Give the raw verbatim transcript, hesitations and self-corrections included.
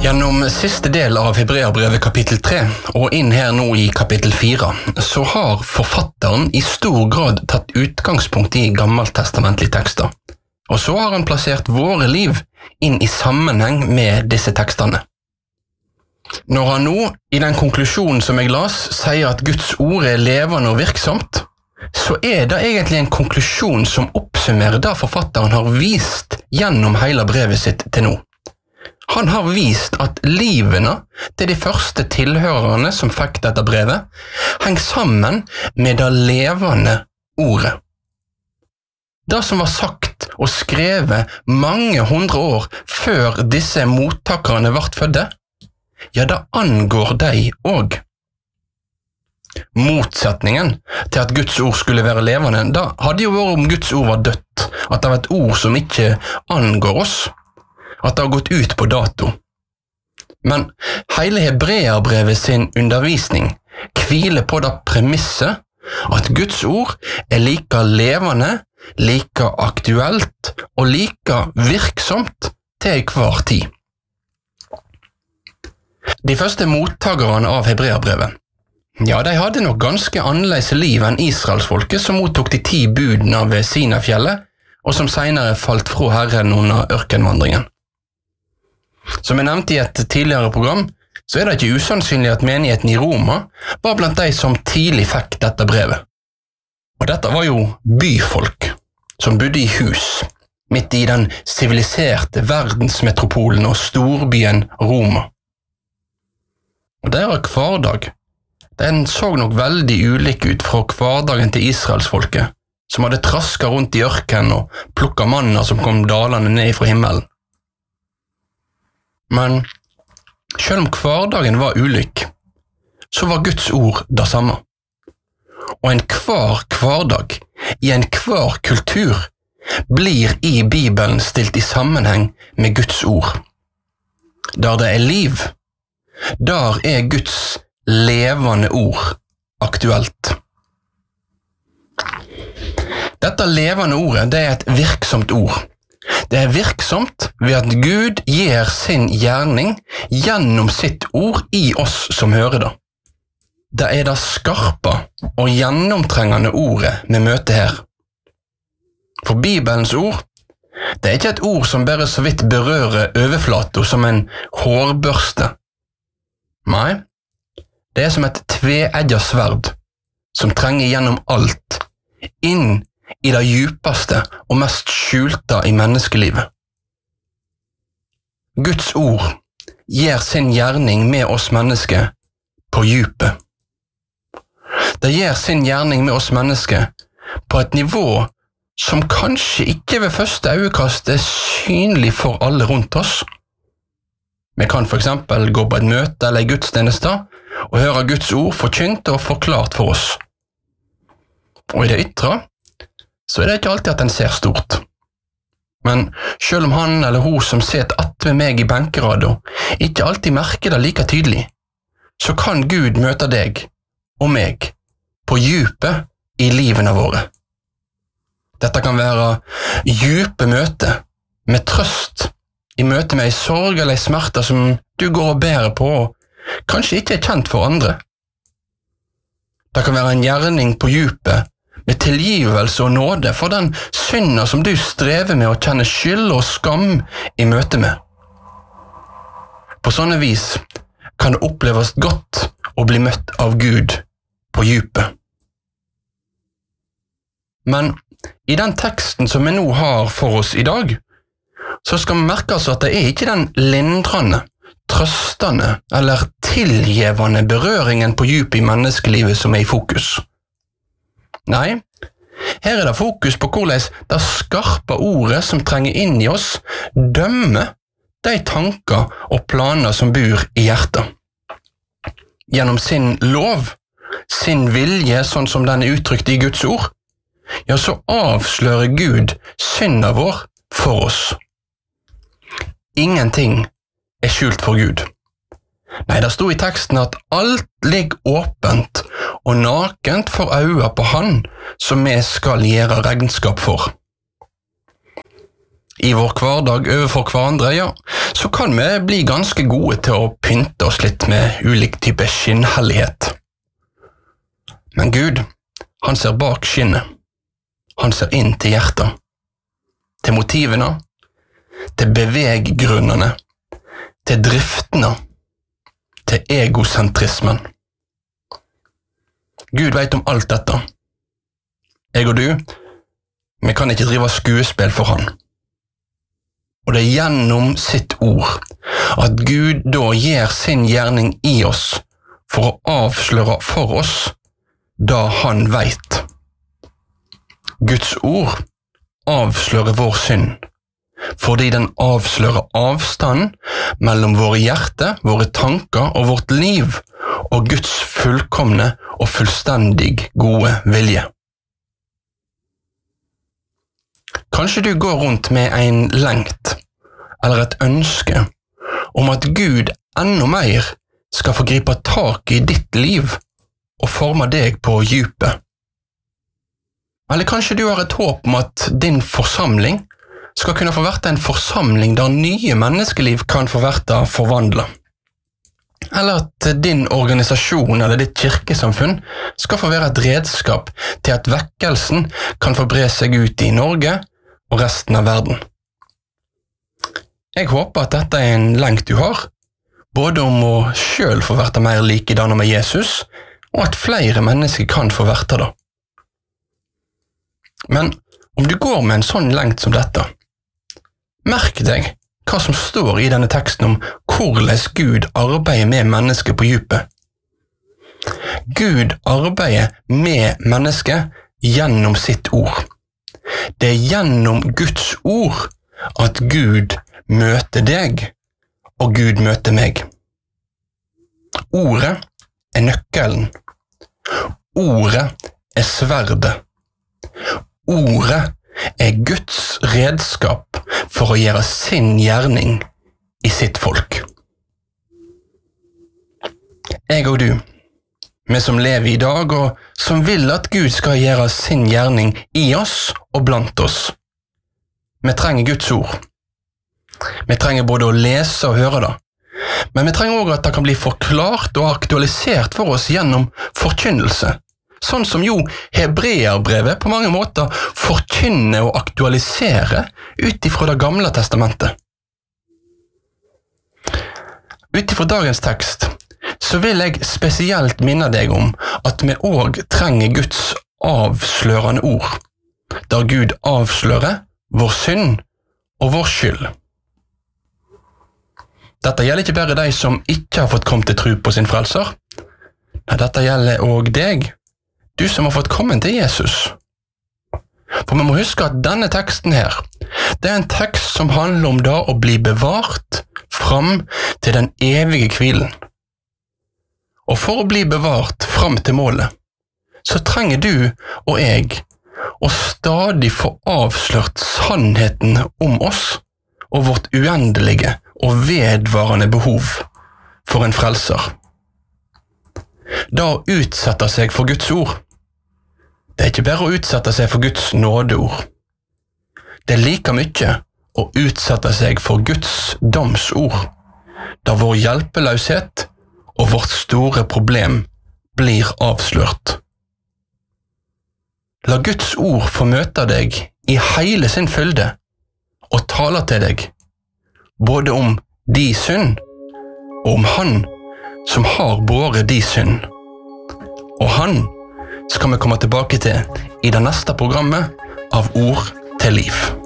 Gjennom siste del av Hebreerbrevet kapittel tre, og inn her nå i kapittel fire, så har forfatteren i stor grad tatt utgangspunkt i gammeltestamentlige tekster. Og så har han plassert våre liv inn i sammenheng med disse tekstene. Når han nå, i den konklusjonen som jeg las, sier at Guds ord er levende og virksomt, så er det egentlig en konklusjon som oppsummerer det forfatteren har vist gjennom hele brevet sitt til nå. Han har vist at livene til de første tilhørerne som fikk dette brevet henger sammen med det levende ordet. Det som var sagt og skrevet mange hundre år før disse mottakerne ble fødde, ja, det angår deg også. Motsetningen til at Guds ord skulle være levende, da hadde jo vært om Guds ord var dødt, at det var et ord som ikke angår oss, at det har gått ut på dato. Men hele Hebreerbrevet sin undervisning hviler på det premisset at Guds ord er like levende, like aktuelt og like virksomt til hver tid. De første mottagerne av Hebreerbrevet, ja, de hadde nok ganske annerledes liv enn Israelsfolket som mottok de ti budene ved Sinai-fjellet, og som senere falt fra Herren under ørkenvandringen. Som jeg nevnte i et tidligere program, så er det ikke usannsynlig at menigheten i Roma var blant de som tidlig fikk dette brevet. Og dette var jo byfolk, som bodde i hus, midt i den siviliserte verdensmetropolen og storbyen Roma. Og deres hverdag, den så nok veldig ulik ut fra hverdagen til Israelsfolket, som hadde trasket rundt i ørken og plukket manna som kom dalene ned fra himmelen. Men selv om hverdagen var ulik, så var Guds ord det samme. Og en hver hverdag, i en hver kultur, blir i Bibelen stilt i sammenheng med Guds ord. Der det er liv, der er Guds levende ord aktuelt. Dette levende ordet, det er et virksomt ord. Det er virksomt ved at Gud gir sin gjerning gjennom sitt ord i oss som hører det. Det er det skarpe og gjennomtrengende ordet vi møter her. For Bibelens ord, det er ikke et ord som bare så vidt berører overflaten som en hårbørste. Nei, det er som et tveegget sverd som trenger gjennom alt, inn i det djupeste og mest skjulte i menneskelivet. Guds ord gjør sin gjerning med oss mennesker på djupet. Det gjør sin gjerning med oss mennesker på et nivå som kanskje ikke ved første øyekast er synlig for alle rundt oss. Vi kan for eksempel gå på et møte eller en gudstjeneste og høre Guds ord forkynt og forklart for oss. Og i det ytre, så er det ikke alltid at den ser stort. Men selv om han eller hun som sitter attmed meg i benkerado ikke alltid merker det like tydelig, så kan Gud møte deg og meg på djupet i livene våre. Dette kan være djupe møter med trøst i møte med en sorg eller en smerte som du går og bærer på og kanskje ikke er kjent for andre. Det kan være en gjerning på djupet med tilgivelse og nåde for den synder som du strever med å kjenne skyld og skam i møte med. På sånne vis kan det oppleves godt å bli møtt av Gud på djupet. Men i den teksten som vi nå har for oss i dag, så skal vi merke oss at det er ikke den lindrende, trøstende eller tilgivende berøringen på djupet i menneskelivet som er i fokus. Nei, her er det fokus på hvordan det skarpe ordet som trenger inn i oss dømmer de tanker og planer som bor i hjertet. Gjennom sin lov, sin vilje sånn som den er uttrykt i Guds ord, ja, så avslører Gud synden vår for oss. Ingenting er skjult for Gud. Nei, det stod i teksten at alt ligger åpent og nakent for øynene på han som vi skal gjøre regnskap for. i vår hverdag overfor hverandre, ja, så kan vi bli ganske gode til å pynte oss litt med ulik type skinnhellighet. Men Gud, han ser bak skinnet. Han ser inn til hjertet, til motivene, til beveggrunnene, til driftene, til egosentrismen. Gud vet om alt dette. Jeg og du, vi kan ikke drive skuespill for han. Og det er gjennom sitt ord at Gud da gjør sin gjerning i oss for å avsløre for oss da han vet. Guds ord avslører vår synd, fordi den avslører avstand mellom våre hjerte, våre tanker og vårt liv, og Guds fullkomne og fullstendig gode vilje. Kanskje du går rundt med en lengt, eller et ønske, om at Gud enda mer skal få gripe tak i ditt liv og forme deg på djupet. Eller kanskje du har et håp om at din forsamling skal kunne få være en forsamling der nye menneskeliv kan få være forvandlet. Eller at din organisasjon eller ditt kirkesamfunn skal få være et redskap til at vekkelsen kan få bre seg ut i Norge og resten av verden. Jeg håper at dette er en lengt du har, både om å selv få være mer likedannet med Jesus, og at flere mennesker kan få være det. Men om du går med en sånn lengt som dette, merk deg hva som står i denne teksten om hvordan Gud arbeider med mennesker på djupet. Gud arbeider med mennesker gjennom sitt ord. Det er gjennom Guds ord at Gud møter deg, og Gud møter meg. Ordet er nøkkelen. Ordet er sverdet. Ordet er Guds redskap for å gjøre sin gjerning i sitt folk. Jeg og du, vi som lever i dag, og som vil at Gud skal gjøre sin gjerning i oss og blant oss. Vi trenger Guds ord. Vi trenger både å lese og høre det, men vi trenger også at det kan bli forklart og aktualisert for oss gjennom forkynnelse, sånn som jo Hebreerbrevet på mange måter forkynner og aktualiserer ut ifra det gamle testamentet. Ut ifra dagens tekst så vil jeg spesielt minne deg om at vi også trenger Guds avslørende ord, der Gud avslører vår synd og vår skyld. Dette gjelder ikke bare de som ikke har fått komme til tro på sin frelser. Nei, dette gjelder også deg, du som har fått komme til Jesus. For vi må huske at denne teksten her, det er en tekst som handler om da å bli bevart fram til den evige hvilen. Og for å bli bevart fram til målet, så trenger du og jeg å stadig få avslørt sannheten om oss og vårt uendelige og vedvarende behov for en frelser. Da å utsette seg for Guds ord, det er ikke bare å utsette seg for Guds nådeord. Det er like mye å utsette seg for Guds domsord, da vår hjelpeløshet og vårt store problem blir avslørt. La Guds ord få møte deg i hele sin fylde og tale til deg, både om de synd og om han som har båret de synd. Og han skal vi komme tilbake til i det neste programmet av Ord til liv.